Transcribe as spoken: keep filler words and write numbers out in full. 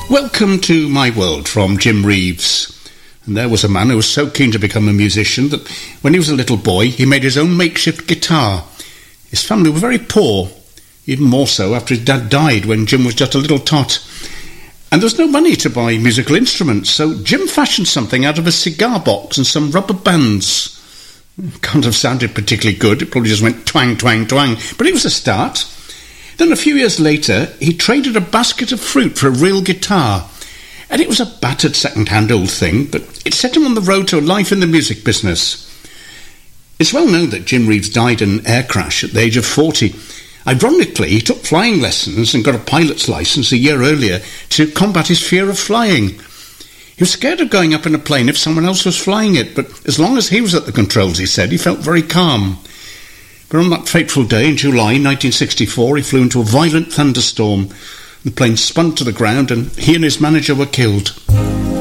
Welcome to My World from Jim Reeves. And there was a man who was so keen to become a musician that when he was a little boy, he made his own makeshift guitar. His family were very poor, even more so after his dad died when Jim was just a little tot. And there was no money to buy musical instruments, so Jim fashioned something out of a cigar box and some rubber bands. It can't have sounded particularly good, it probably just went twang, twang, twang, but it was a start. Then a few years later, he traded a basket of fruit for a real guitar. And it was a battered second-hand old thing, but it set him on the road to a life in the music business. It's well known that Jim Reeves died in an air crash at the age of forty. Ironically, he took flying lessons and got a pilot's licence a year earlier to combat his fear of flying. He was scared of going up in a plane if someone else was flying it, but as long as he was at the controls, he said, he felt very calm. But on that fateful day in July nineteen sixty-four, he flew into a violent thunderstorm. The plane spun to the ground and he and his manager were killed.